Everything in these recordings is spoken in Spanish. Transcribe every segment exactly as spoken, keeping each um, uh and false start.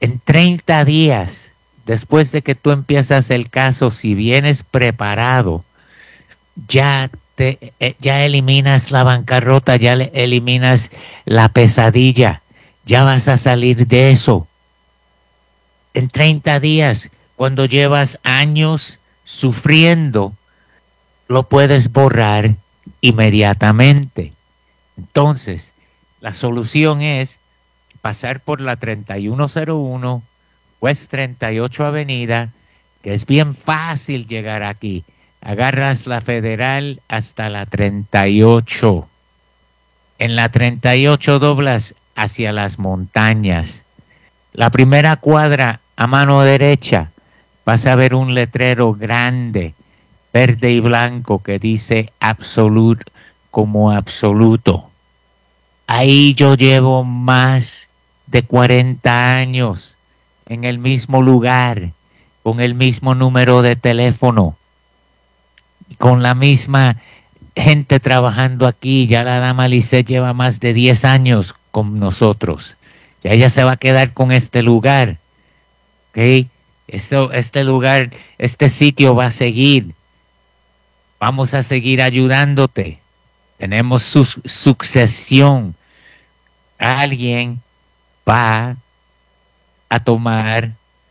En treinta días, después de que tú empiezas el caso, si vienes preparado, ya, te, eh, ya eliminas la bancarrota, ya le, eliminas la pesadilla, ya vas a salir de eso. En treinta días, cuando llevas años sufriendo, lo puedes borrar inmediatamente. Entonces, la solución es pasar por la treinta y uno cero uno West treinta y ocho Avenida, que es bien fácil llegar aquí. Agarras la Federal hasta la treinta y ocho. En la treinta y ocho doblas hacia las montañas. La primera cuadra a mano derecha vas a ver un letrero grande, verde y blanco, que dice Absolute como absoluto. Ahí yo llevo más de cuarenta años en el mismo lugar, con el mismo número de teléfono, con la misma gente trabajando aquí. Ya la dama Lisset lleva más de diez años con nosotros. Ya ella se va a quedar con este lugar. ¿Ok? Esto, este lugar, este sitio va a seguir. Vamos a seguir ayudándote. Tenemos su sucesión. Alguien va a tomar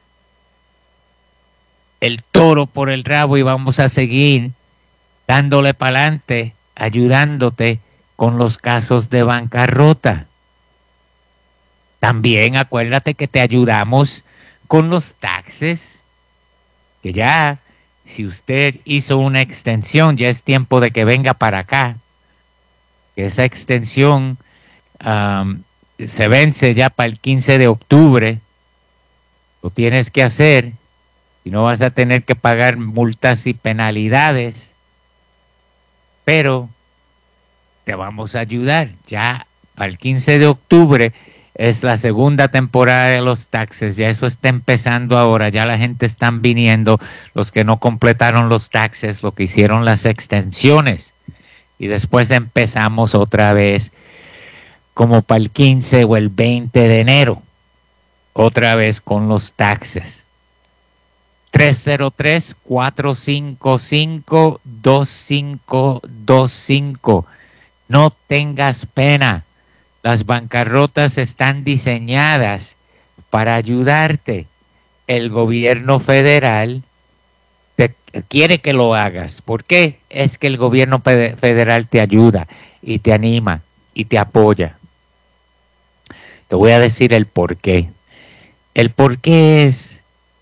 el toro por el rabo y vamos a seguir dándole para adelante, ayudándote con los casos de bancarrota. También acuérdate que te ayudamos con los taxes, que ya, si usted hizo una extensión, ya es tiempo de que venga para acá. Que esa extensión um, se vence ya para el quince de octubre. Lo tienes que hacer y no vas a tener que pagar multas y penalidades, pero te vamos a ayudar. Ya para el quince de octubre es la segunda temporada de los taxes, ya eso está empezando ahora, ya la gente están viniendo, los que no completaron los taxes, lo que hicieron las extensiones, y después empezamos otra vez como para el quince o el veinte de enero, otra vez con los taxes. tres cero tres, cuatro cinco cinco, dos cinco dos cinco. No tengas pena. Las bancarrotas están diseñadas para ayudarte. El gobierno federal te quiere que lo hagas. ¿Por qué? Es que el gobierno federal te ayuda y te anima y te apoya. Te voy a decir el por qué. El por qué es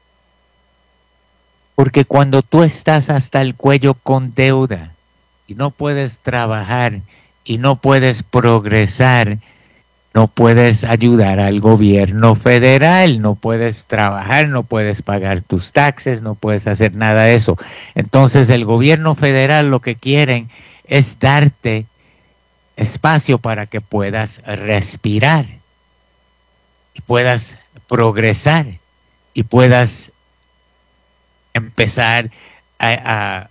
porque cuando tú estás hasta el cuello con deuda y no puedes trabajar y no puedes progresar, no puedes ayudar al gobierno federal, no puedes trabajar, no puedes pagar tus taxes, no puedes hacer nada de eso. Entonces el gobierno federal lo que quieren es darte espacio para que puedas respirar y puedas progresar y puedas empezar a, a,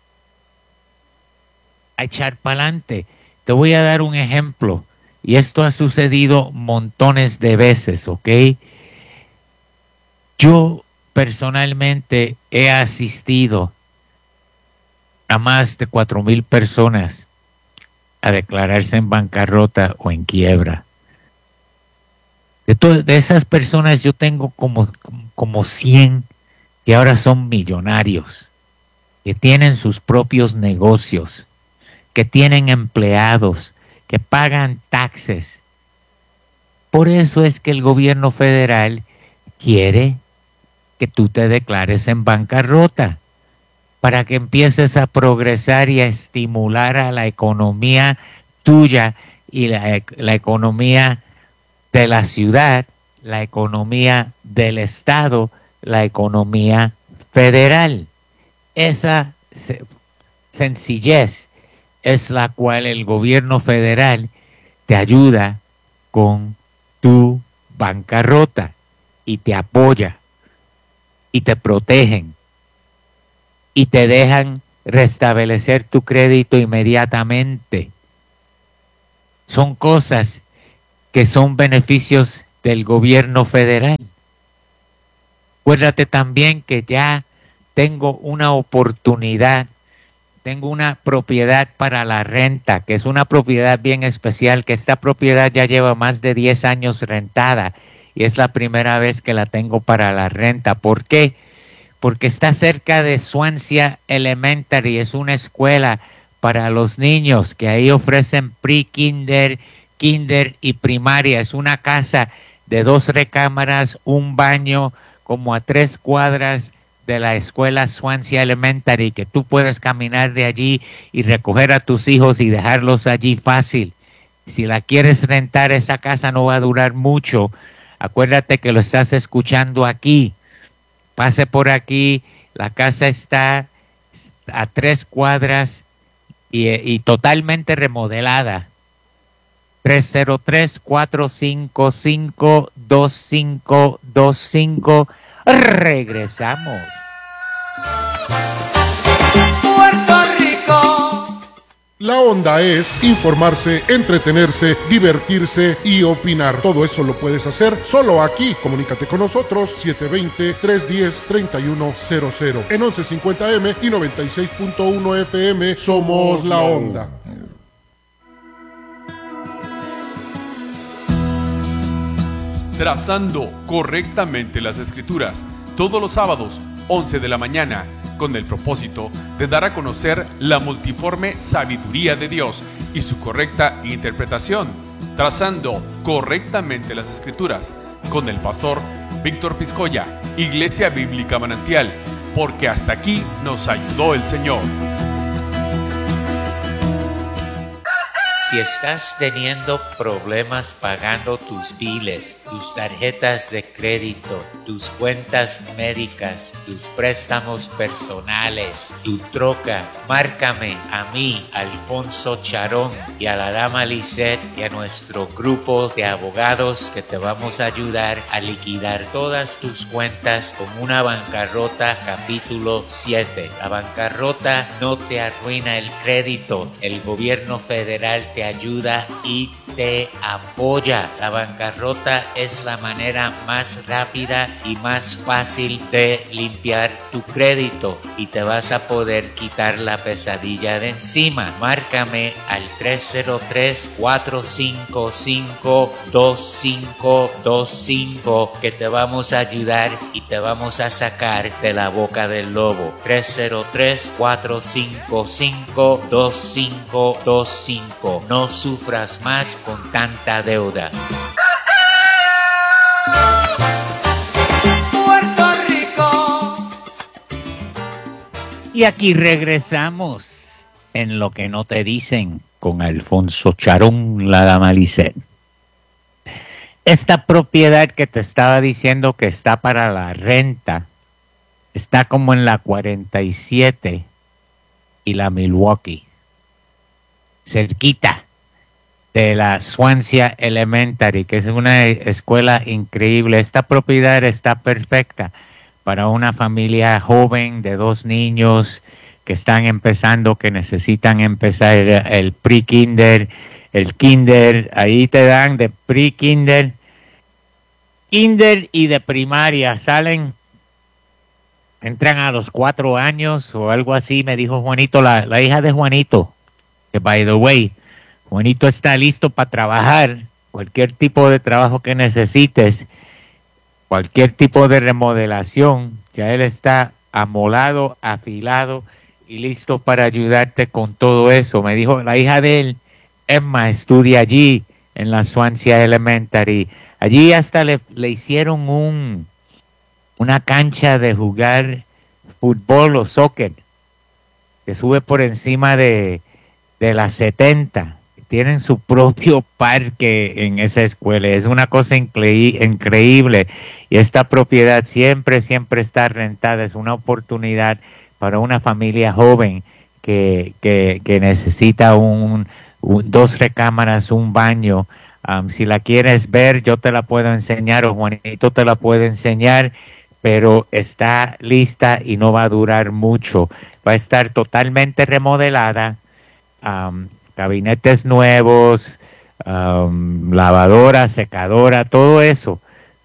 a echar para adelante. Te voy a dar un ejemplo, y esto ha sucedido montones de veces, ¿ok? Yo personalmente he asistido a más de cuatro mil personas a declararse en bancarrota o en quiebra. De, to- de esas personas yo tengo como, como cien que ahora son millonarios, que tienen sus propios negocios, que tienen empleados, que pagan taxes. Por eso es que el gobierno federal quiere que tú te declares en bancarrota, para que empieces a progresar y a estimular a la economía tuya y la, la economía de la ciudad, la economía del estado, la economía federal. Esa sencillez es la cual el gobierno federal te ayuda con tu bancarrota y te apoya y te protegen y te dejan restablecer tu crédito inmediatamente. Son cosas que son beneficios del gobierno federal. Acuérdate también que ya tengo una oportunidad, tengo una propiedad para la renta, que es una propiedad bien especial, que esta propiedad ya lleva más de diez años rentada y es la primera vez que la tengo para la renta. ¿Por qué? Porque está cerca de Swansea Elementary, es una escuela para los niños que ahí ofrecen pre-kinder, kinder y primaria. Es una casa de dos recámaras, un baño, como a tres cuadras de la escuela Swansea Elementary, que tú puedes caminar de allí y recoger a tus hijos y dejarlos allí fácil. Si la quieres rentar, esa casa no va a durar mucho. Acuérdate que lo estás escuchando aquí. Pase por aquí, la casa está a tres cuadras y, y totalmente remodelada. tres cero tres, cuatro cinco cinco, dos cinco dos cinco. Regresamos. Puerto Rico. La onda es informarse, entretenerse, divertirse y opinar. Todo eso lo puedes hacer solo aquí. Comunícate con nosotros siete dos cero, tres uno cero, tres uno cero cero en once cincuenta eme y noventa y seis punto uno efe eme. Somos la onda. Trazando correctamente las escrituras, todos los sábados, once de la mañana, con el propósito de dar a conocer la multiforme sabiduría de Dios y su correcta interpretación. Trazando correctamente las escrituras, con el pastor Víctor Piscoya, Iglesia Bíblica Manantial, porque hasta aquí nos ayudó el Señor. Si estás teniendo problemas pagando tus biles, tus tarjetas de crédito, tus cuentas médicas, tus préstamos personales, tu troca, márcame a mí, Alfonso Charón, y a la dama Lisette y a nuestro grupo de abogados que te vamos a ayudar a liquidar todas tus cuentas con una bancarrota capítulo siete. La bancarrota no te arruina el crédito. El gobierno federal te ayuda y te apoya. La bancarrota es la manera más rápida y más fácil de limpiar tu crédito y te vas a poder quitar la pesadilla de encima. Márcame al tres cero tres, cuatro cinco cinco, dos cinco dos cinco que te vamos a ayudar y te vamos a sacar de la boca del lobo. tres cero tres, cuatro cinco cinco, dos cinco dos cinco. No sufras más con tanta deuda. Puerto Rico. Y aquí regresamos en Lo que no te dicen con Alfonso Charón, la dama Lisette. Esta propiedad que te estaba diciendo que está para la renta está como en la cuarenta y siete y la Milwaukee, cerquita de la Swansea Elementary, que es una escuela increíble. Esta propiedad está perfecta para una familia joven de dos niños que están empezando, que necesitan empezar el, el pre-kinder, el kinder. Ahí te dan de pre-kinder, kinder y de primaria. Salen, entran a los cuatro años o algo así, me dijo Juanito, la, la hija de Juanito, que by the way, Juanito está listo para trabajar, cualquier tipo de trabajo que necesites, cualquier tipo de remodelación, ya él está amolado, afilado y listo para ayudarte con todo eso. Me dijo, la hija de él, Emma, estudia allí en la Swansea Elementary. Allí hasta le, le hicieron un una cancha de jugar fútbol o soccer que sube por encima de, de las setenta. Tienen su propio parque en esa escuela. Es una cosa incre- increíble. Y esta propiedad siempre, siempre está rentada. Es una oportunidad para una familia joven que, que, que necesita un, un, dos recámaras, un baño. Um, si la quieres ver, yo te la puedo enseñar o Juanito te la puede enseñar, pero está lista y no va a durar mucho. Va a estar totalmente remodelada. Um, gabinetes nuevos, um, lavadora, secadora, todo eso,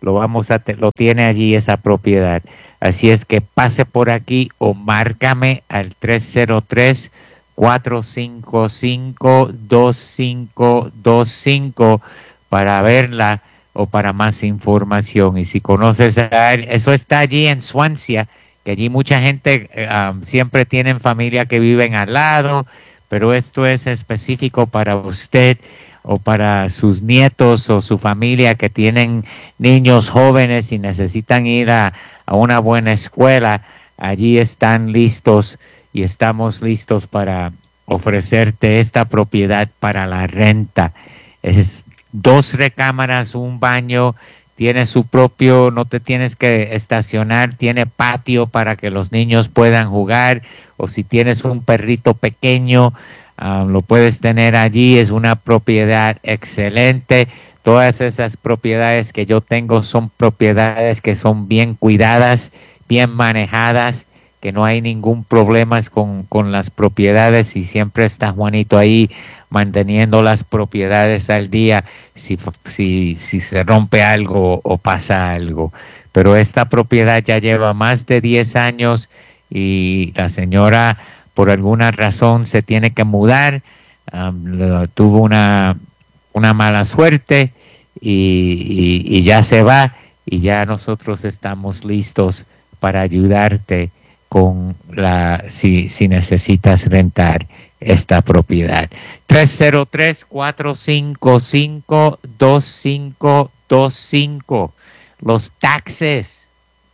lo vamos a te- lo tiene allí esa propiedad. Así es que pase por aquí o márcame al tres cero tres, cuatro cinco cinco, dos cinco dos cinco para verla o para más información. Y si conoces a él, eso está allí en Swansea, que allí mucha gente eh, um, siempre tienen familia que viven al lado, pero esto es específico para usted o para sus nietos o su familia que tienen niños jóvenes y necesitan ir a, a una buena escuela. Allí están listos y estamos listos para ofrecerte esta propiedad para la renta. Es dos recámaras, un baño, tiene su propio, no te tienes que estacionar, tiene patio para que los niños puedan jugar, o si tienes un perrito pequeño, um, lo puedes tener allí. Es una propiedad excelente. Todas esas propiedades que yo tengo son propiedades que son bien cuidadas, bien manejadas, que no hay ningún problema con, con las propiedades, y siempre está Juanito ahí manteniendo las propiedades al día si, si, si se rompe algo o pasa algo. Pero esta propiedad ya lleva más de diez años y la señora por alguna razón se tiene que mudar, um, tuvo una, una mala suerte y, y, y ya se va, y ya nosotros estamos listos para ayudarte con la si, si necesitas rentar esta propiedad. tres cero tres, cuatro cinco cinco, dos cinco dos cinco. Los taxes.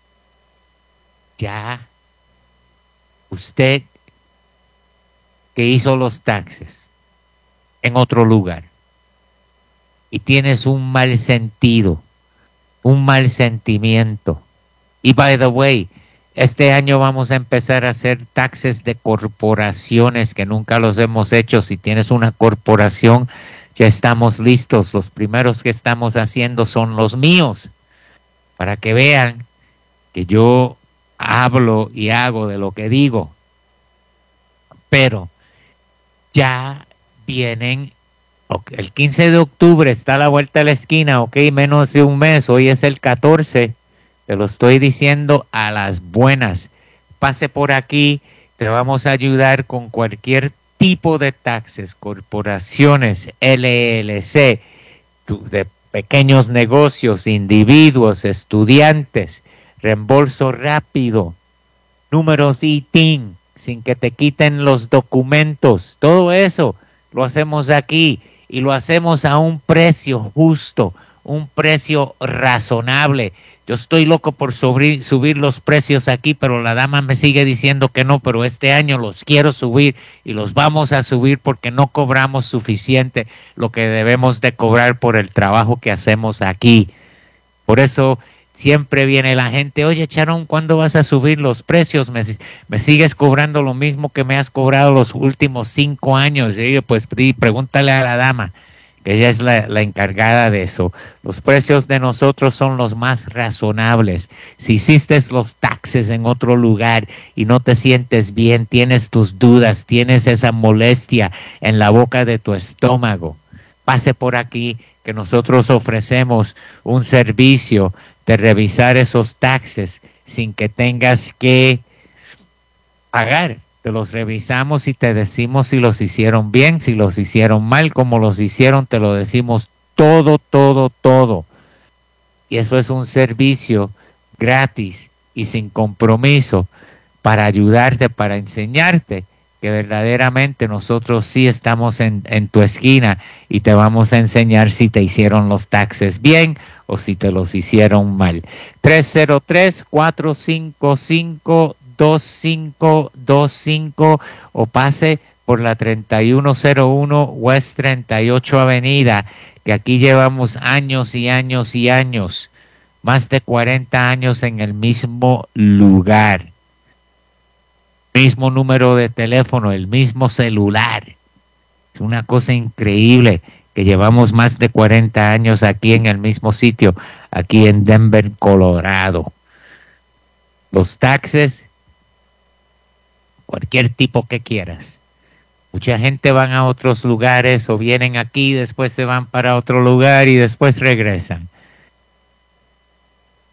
Ya usted que hizo los taxes en otro lugar y tienes un mal sentido, un mal sentimiento. Y by the way, este año vamos a empezar a hacer taxes de corporaciones que nunca los hemos hecho. Si tienes una corporación, ya estamos listos. Los primeros que estamos haciendo son los míos, para que vean que yo hablo y hago de lo que digo. Pero ya vienen, el quince de octubre está a la vuelta de la esquina, ok, menos de un mes, hoy es el catorce. Te lo estoy diciendo a las buenas. Pase por aquí, te vamos a ayudar con cualquier tipo de taxes, corporaciones, L L C, de pequeños negocios, individuos, estudiantes, reembolso rápido, números I T I N, sin que te quiten los documentos. Todo eso lo hacemos aquí y lo hacemos a un precio justo, un precio razonable. Yo estoy loco por subir, subir los precios aquí, pero la dama me sigue diciendo que no, pero este año los quiero subir y los vamos a subir porque no cobramos suficiente lo que debemos de cobrar por el trabajo que hacemos aquí. Por eso siempre viene la gente, oye, Charón, ¿cuándo vas a subir los precios? Me, me sigues cobrando lo mismo que me has cobrado los últimos cinco años. Y yo, pues pregúntale a la dama, que ella es la, la encargada de eso. Los precios de nosotros son los más razonables. Si hiciste los taxes en otro lugar y no te sientes bien, tienes tus dudas, tienes esa molestia en la boca de tu estómago, pase por aquí, que nosotros ofrecemos un servicio de revisar esos taxes sin que tengas que pagar. Te los revisamos y te decimos si los hicieron bien, si los hicieron mal, cómo los hicieron, te lo decimos todo, todo, todo. Y eso es un servicio gratis y sin compromiso para ayudarte, para enseñarte que verdaderamente nosotros sí estamos en, en tu esquina y te vamos a enseñar si te hicieron los taxes bien o si te los hicieron mal. tres cero tres, cuatro cinco cinco, dos cinco dos cinco o pase por la treinta y uno cero uno West treinta y ocho Avenida, que aquí llevamos años y años y años, más de cuarenta años en el mismo lugar. Mismo número de teléfono, el mismo celular. Es una cosa increíble que llevamos más de cuarenta años aquí en el mismo sitio, aquí en Denver, Colorado. Los taxes, cualquier tipo que quieras. Mucha gente van a otros lugares o vienen aquí, después se van para otro lugar y después regresan.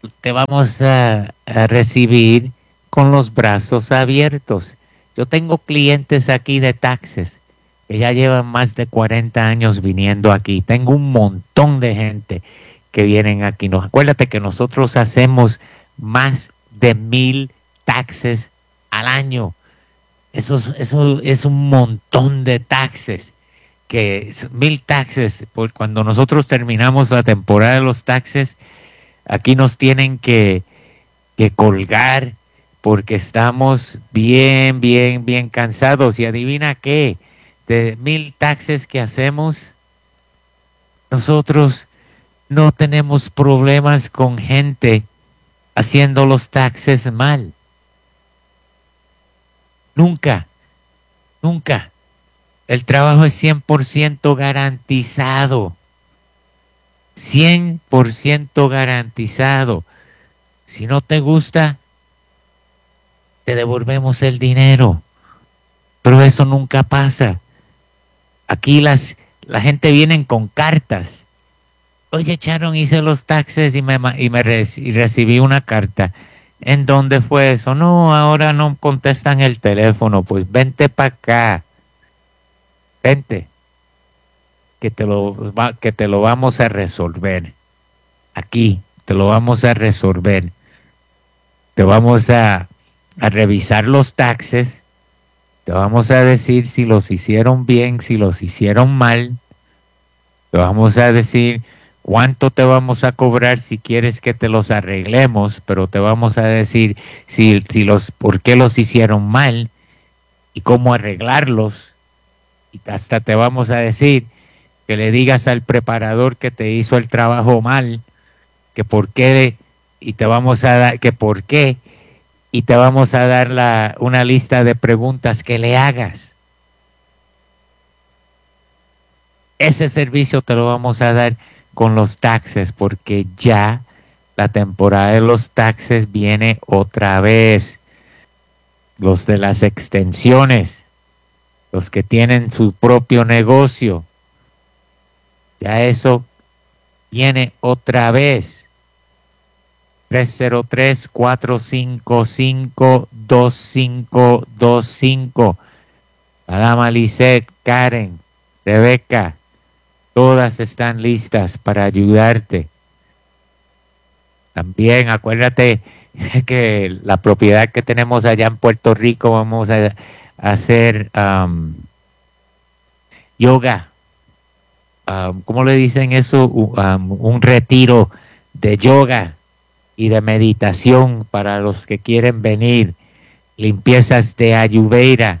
te vamos a, a recibir con los brazos abiertos. Yo tengo clientes aquí de taxes que ya llevan más de cuarenta años viniendo aquí. Tengo un montón de gente que vienen aquí. No, acuérdate que nosotros hacemos más de mil taxes al año. Eso es, eso es un montón de taxes. Que mil taxes, pues cuando nosotros terminamos la temporada de los taxes, aquí nos tienen que, que colgar porque estamos bien, bien, bien cansados. Y adivina qué, de mil taxes que hacemos, nosotros no tenemos problemas con gente haciendo los taxes mal. Nunca, nunca. El trabajo es cien por ciento garantizado. cien por ciento garantizado. Si no te gusta, te devolvemos el dinero. Pero eso nunca pasa. Aquí las, la gente viene con cartas. Oye, Sharon, hice los taxes y me, y me reci- y recibí una carta. ¿En dónde fue eso? No, ahora no contestan el teléfono. Pues vente para acá. Vente, que te lo va, que te lo vamos a resolver. Aquí te lo vamos a resolver. Te vamos a, a revisar los taxes. Te vamos a decir si los hicieron bien, si los hicieron mal. Te vamos a decir cuánto te vamos a cobrar si quieres que te los arreglemos, pero te vamos a decir si, si los, por qué los hicieron mal y cómo arreglarlos. Y hasta te vamos a decir que le digas al preparador que te hizo el trabajo mal, que por qué, y te vamos a dar, que por qué, y te vamos a dar la, una lista de preguntas que le hagas. Ese servicio te lo vamos a dar con los taxes, porque ya la temporada de los taxes viene otra vez. Los de las extensiones, los que tienen su propio negocio, ya eso viene otra vez. tres cero tres, cuatro cinco cinco, dos cinco dos cinco. La dama Lisette, Karen, Rebeca, todas están listas para ayudarte. También acuérdate que la propiedad que tenemos allá en Puerto Rico, vamos a hacer um, yoga, um, ¿cómo le dicen eso? Um, un retiro de yoga y de meditación para los que quieren venir, limpiezas de Ayurveda,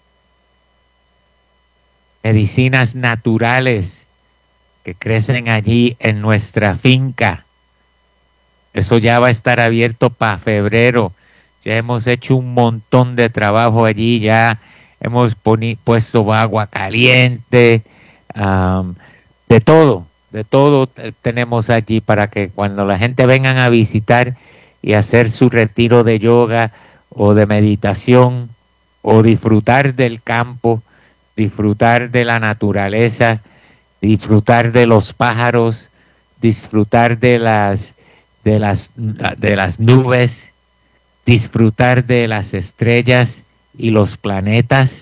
medicinas naturales que crecen allí en nuestra finca. Eso ya va a estar abierto para febrero. Ya hemos hecho un montón de trabajo allí, ya hemos poni- puesto agua caliente, um, de todo, de todo t- tenemos allí para que cuando la gente vengan a visitar y hacer su retiro de yoga o de meditación o disfrutar del campo, disfrutar de la naturaleza, disfrutar de los pájaros, disfrutar de las de las de las nubes, disfrutar de las estrellas y los planetas.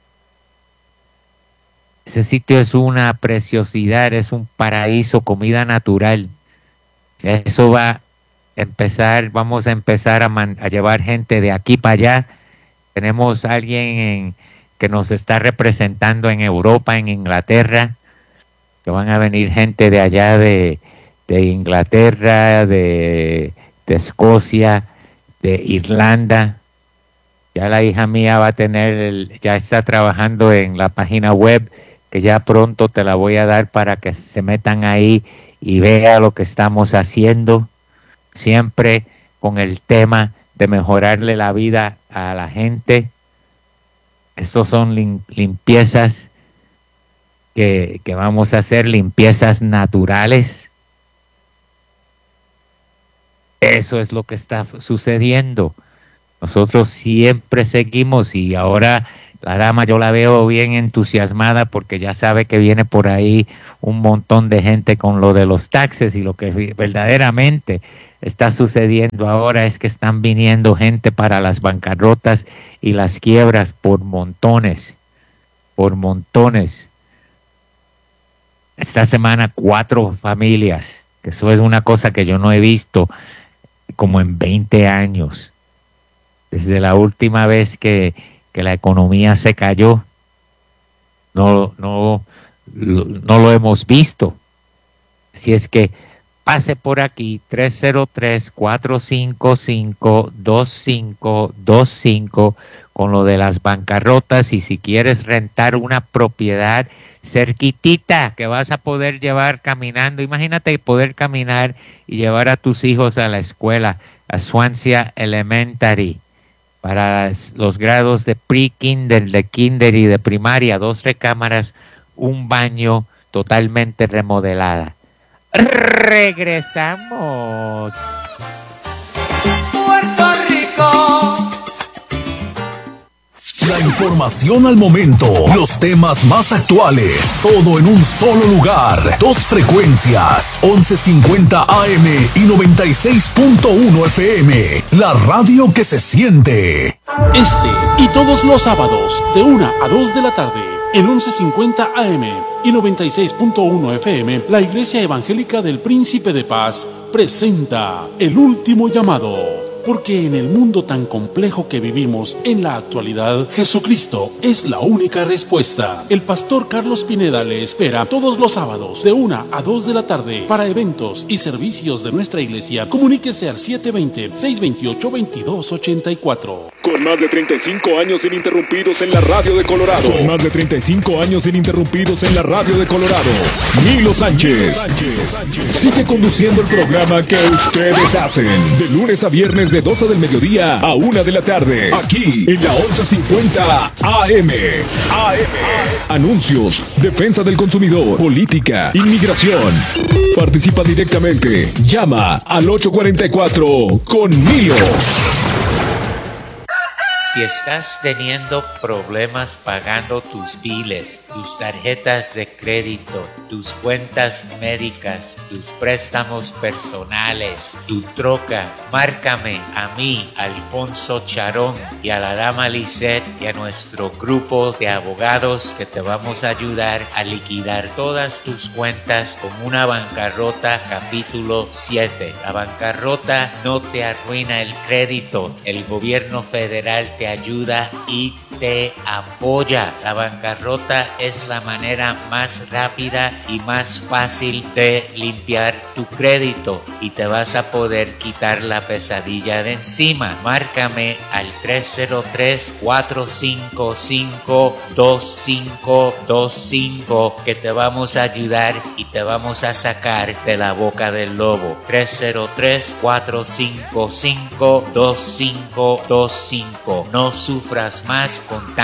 Ese sitio es una preciosidad, es un paraíso, comida natural. Eso va a empezar, vamos a empezar a, man, a llevar gente de aquí para allá. Tenemos a alguien en, que nos está representando en Europa, en Inglaterra, que van a venir gente de allá de, de Inglaterra, de, de Escocia, de Irlanda. Ya la hija mía va a tener, el, ya está trabajando en la página web, que ya pronto te la voy a dar para que se metan ahí y vean lo que estamos haciendo, siempre con el tema de mejorarle la vida a la gente. Estos son lim, limpiezas que, que vamos a hacer, limpiezas naturales. Eso es lo que está sucediendo. Nosotros siempre seguimos y ahora La dama yo la veo bien entusiasmada porque ya sabe que viene por ahí un montón de gente con lo de los taxes, y lo que verdaderamente está sucediendo ahora es que están viniendo gente para las bancarrotas y las quiebras por montones, por montones. Esta semana cuatro familias, que eso es una cosa que yo no he visto como en veinte años. Desde la última vez que, que la economía se cayó, no, no, no lo hemos visto. Así es que pase por aquí, tres cero tres, cuatro cinco cinco, dos cinco dos cinco, con lo de las bancarrotas, y si quieres rentar una propiedad cerquitita que vas a poder llevar caminando, imagínate poder caminar y llevar a tus hijos a la escuela, a Swansea Elementary, para los grados de pre-kinder, de kinder y de primaria, dos recámaras, un baño totalmente remodelada. Regresamos. Puerto Rico. La información al momento, los temas más actuales, todo en un solo lugar. Dos frecuencias, once cincuenta A M y noventa y seis punto uno F M. La radio que se siente. Este y todos los sábados, de una a dos de la tarde, en once cincuenta A M y noventa y seis punto uno F M, la Iglesia Evangélica del Príncipe de Paz presenta El Último Llamado. Porque en el mundo tan complejo que vivimos en la actualidad, Jesucristo es la única respuesta. El pastor Carlos Pineda le espera todos los sábados de una a dos de la tarde para eventos y servicios de nuestra iglesia. Comuníquese al siete dos cero, seis dos ocho, dos dos ocho cuatro. Con más de treinta y cinco años ininterrumpidos en la radio de Colorado. Con más de treinta y cinco años ininterrumpidos en la radio de Colorado. Milo Sánchez. Sigue conduciendo el programa que ustedes hacen. De lunes a viernes de doce del mediodía a una de la tarde. Aquí en la once cincuenta A M. A M. Anuncios, defensa del consumidor, política, inmigración. Participa directamente. Llama al ocho cuatro cuatro con Milo. Si estás teniendo problemas pagando tus biles, tus tarjetas de crédito, tus cuentas médicas, tus préstamos personales, tu troca, márcame a mí, Alfonso Charón, y a la dama Lisette y a nuestro grupo de abogados que te vamos a ayudar a liquidar todas tus cuentas con una bancarrota capítulo siete. La bancarrota no te arruina el crédito. El gobierno federal te ayuda y te apoya. La bancarrota es la manera más rápida y más fácil de limpiar tu crédito y te vas a poder quitar la pesadilla de encima. Márcame al tres cero tres, cuatro cinco cinco, dos cinco dos cinco que te vamos a ayudar y te vamos a sacar de la boca del lobo. tres cero tres, cuatro cinco cinco, dos cinco dos cinco. No sufras más con